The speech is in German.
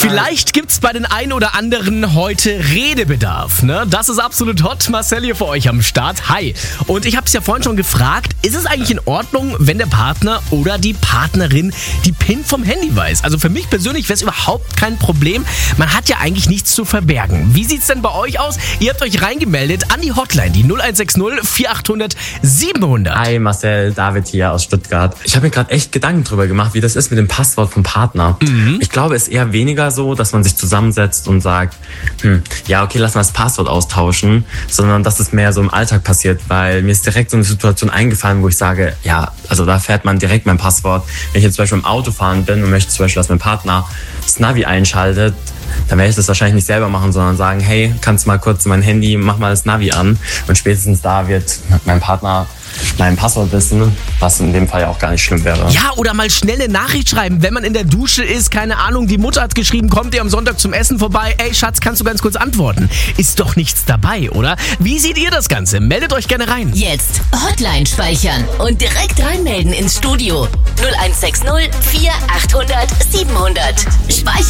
Vielleicht gibt's bei den einen oder anderen heute Redebedarf, ne? Das ist absolut hot. Marcel hier für euch am Start. Hi. Und ich habe es ja vorhin schon gefragt, ist es eigentlich in Ordnung, wenn der Partner oder die Partnerin die PIN vom Handy weiß? Also für mich persönlich wäre es überhaupt kein Problem. Man hat ja eigentlich nichts zu verbergen. Wie sieht's denn bei euch aus? Ihr habt euch reingemeldet an die Hotline, die 0160 4800 700. Hi Marcel, David hier aus Stuttgart. Ich habe mir gerade echt Gedanken drüber gemacht, wie das ist mit dem Passwort vom Partner. Ich glaube, es ist eher weniger so, dass man sich zusammensetzt und sagt, ja okay, lass mal das Passwort austauschen, sondern dass es mehr so im Alltag passiert, weil mir ist direkt so eine Situation eingefallen, wo ich sage, ja, also da fährt man direkt mein Passwort. Wenn ich jetzt zum Beispiel im Auto fahren bin und möchte zum Beispiel, dass mein Partner das Navi einschaltet, dann werde ich das wahrscheinlich nicht selber machen, sondern sagen, hey, kannst du mal kurz mein Handy, mach mal das Navi an. Und spätestens da wird mein Partner mein Passwort wissen, was in dem Fall ja auch gar nicht schlimm wäre. Ja, oder mal schnell eine Nachricht schreiben, wenn man in der Dusche ist, keine Ahnung, die Mutter hat geschrieben, kommt ihr am Sonntag zum Essen vorbei? Ey Schatz, kannst du ganz kurz antworten? Ist doch nichts dabei, oder? Wie seht ihr das Ganze? Meldet euch gerne rein. Jetzt Hotline speichern und direkt reinmelden ins Studio. 0160 4800 700. Speichern.